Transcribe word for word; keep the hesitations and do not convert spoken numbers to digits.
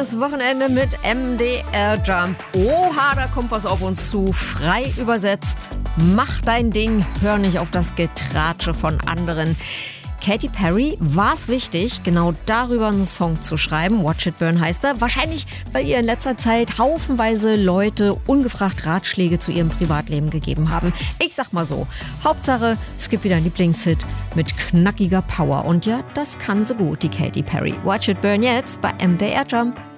schönes Wochenende mit M D R Jump. Oha, da kommt was auf uns zu. Frei übersetzt. Mach dein Ding, hör nicht auf das Getratsche von anderen. Katy Perry war es wichtig, genau darüber einen Song zu schreiben. Watch It Burn heißt er. Wahrscheinlich, weil ihr in letzter Zeit haufenweise Leute ungefragt Ratschläge zu ihrem Privatleben gegeben haben. Ich sag mal so, Hauptsache, es gibt wieder einen Lieblingshit mit knackiger Power. Und ja, das kann so gut, die Katy Perry. Watch It Burn jetzt bei M D R Jump.